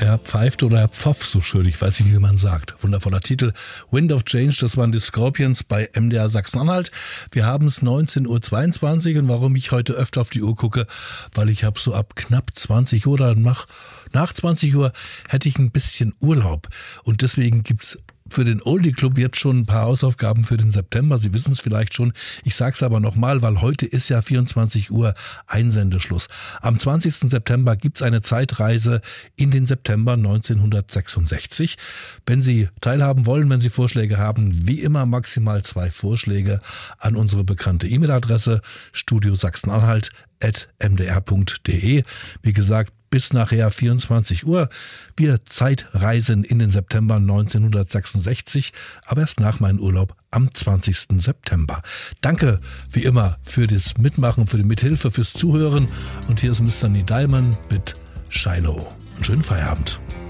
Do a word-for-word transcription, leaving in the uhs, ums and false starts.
Er pfeift oder er pfofft so schön, ich weiß nicht, wie man sagt. Wundervoller Titel. Wind of Change, das waren die Scorpions bei M D R Sachsen-Anhalt. Wir haben es neunzehn Uhr zweiundzwanzig und warum ich heute öfter auf die Uhr gucke, weil ich habe so ab knapp zwanzig Uhr oder nach, nach zwanzig Uhr hätte ich ein bisschen Urlaub. Und deswegen gibt's für den Oldie Club jetzt schon ein paar Hausaufgaben für den September. Sie wissen es vielleicht schon. Ich sage es aber nochmal, weil heute ist ja vierundzwanzig Uhr Einsendeschluss. Am zwanzigsten September gibt's eine Zeitreise in den September neunzehnhundertsechsundsechzig. Wenn Sie teilhaben wollen, wenn Sie Vorschläge haben, wie immer maximal zwei Vorschläge an unsere bekannte E-Mail-Adresse studio sachsen-anhalt at m d r punkt d e. Wie gesagt, bis nachher vierundzwanzig Uhr. Wir Zeitreisen in den September neunzehnhundertsechsundsechzig, aber erst nach meinem Urlaub am zwanzigsten September. Danke wie immer für das Mitmachen, für die Mithilfe, fürs Zuhören. Und hier ist Mister Neil Diamond mit Shiloh. Einen schönen Feierabend.